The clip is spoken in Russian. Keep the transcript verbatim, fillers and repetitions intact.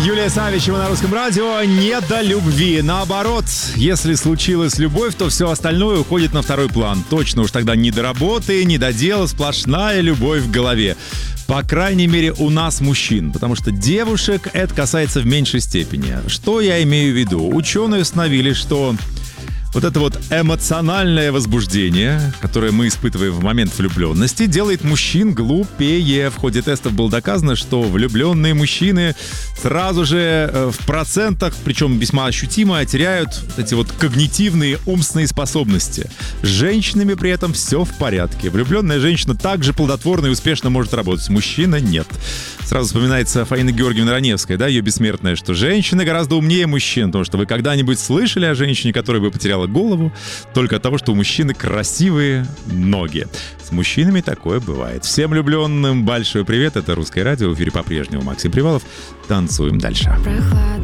Юлия Савичева на Русском радио. Не до любви. Наоборот, если случилась любовь, то все остальное уходит на второй план. Точно уж тогда не до работы, не до дела, сплошная любовь в голове. По крайней мере, у нас, мужчин. Потому что девушек это касается в меньшей степени. Что я имею в виду? Ученые установили, что вот это вот эмоциональное возбуждение, которое мы испытываем в момент влюбленности, делает мужчин глупее. В ходе тестов было доказано, что влюбленные мужчины сразу же в процентах, причем весьма ощутимо, теряют эти вот когнитивные умственные способности. С женщинами при этом все в порядке. Влюбленная женщина также плодотворно и успешно может работать. Мужчина нет. Сразу вспоминается Фаина Георгиевна Раневская, да, ее бессмертная, что женщины гораздо умнее мужчин, потому что вы когда-нибудь слышали о женщине, которая бы потеряла голову только от того, что у мужчины красивые ноги. С мужчинами такое бывает. Всем влюбленным большой привет. Это Русское радио. В эфире по-прежнему Максим Привалов. Танцуем дальше. Прохладно.